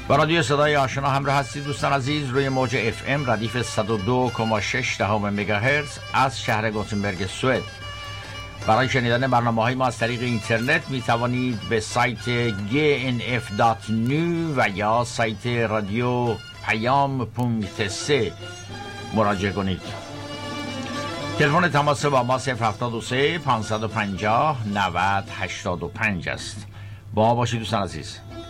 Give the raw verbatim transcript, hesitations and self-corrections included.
با رادیو صدای آشنا همراه هستید دوستان عزیز. روی موج اف ام ردیف صد و دو و شش دهم مگاهرتز از شهر گوتنبرگ سوئد. برای شنیدن برنامه‌های ما از طریق اینترنت می توانید به سایت جی ان اف دات نو و یا سایت رادیو پیام پونکت سه مراجعه کنید. تلفن تماس با ما صفر هفتاد و سه پانصد و پنجاه نود هشتاد و پنج است. با ما باشید دوستان عزیز.